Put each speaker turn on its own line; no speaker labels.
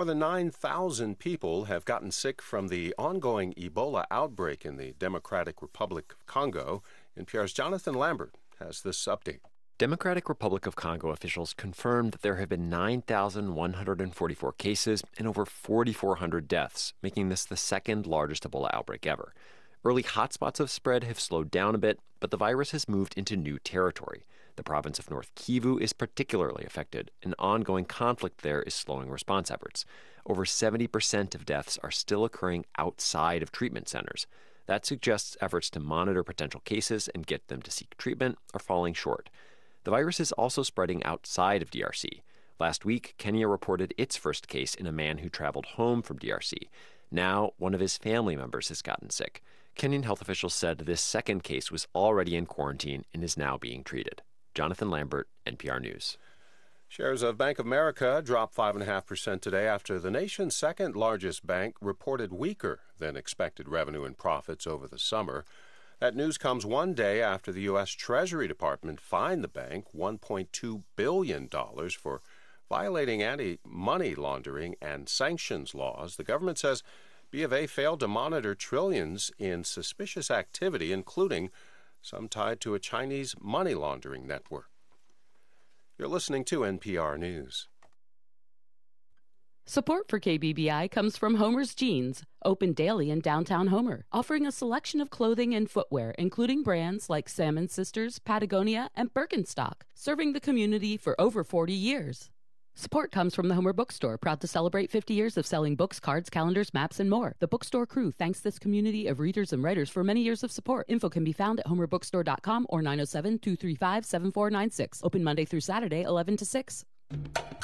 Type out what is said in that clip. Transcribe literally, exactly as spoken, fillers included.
More than nine thousand people have gotten sick from the ongoing Ebola outbreak in the Democratic Republic of Congo. N P R's Jonathan Lambert has this update.
Democratic Republic of Congo officials confirmed that there have been nine thousand one hundred forty-four cases and over four thousand four hundred deaths, making this the second largest Ebola outbreak ever. Early hotspots of spread have slowed down a bit, but the virus has moved into new territory. The province of North Kivu is particularly affected, and ongoing conflict there is slowing response efforts. Over seventy percent of deaths are still occurring outside of treatment centers. That suggests efforts to monitor potential cases and get them to seek treatment are falling short. The virus is also spreading outside of D R C. Last week, Kenya reported its first case in a man who traveled home from D R C. Now, one of his family members has gotten sick. Kenyan health officials said this second case was already in quarantine and is now being treated. Jonathan Lambert, N P R News.
Shares of Bank of America dropped five point five percent today after the nation's second largest bank reported weaker than expected revenue and profits over the summer. That news comes one day after the U S. Treasury Department fined the bank one point two billion dollars for violating anti-money laundering and sanctions laws. The government says B of A failed to monitor trillions in suspicious activity, including some tied to a Chinese money laundering network. You're listening to N P R News.
Support for K B B I comes from Homer's Jeans, open daily in downtown Homer, offering a selection of clothing and footwear, including brands like Salmon Sisters, Patagonia, and Birkenstock, serving the community for over forty years. Support comes from the Homer Bookstore, proud to celebrate fifty years of selling books, cards, calendars, maps, and more. The bookstore crew thanks this community of readers and writers for many years of support. Info can be found at homer bookstore dot com or nine oh seven, two three five, seven four nine six. Open Monday through Saturday, eleven to six.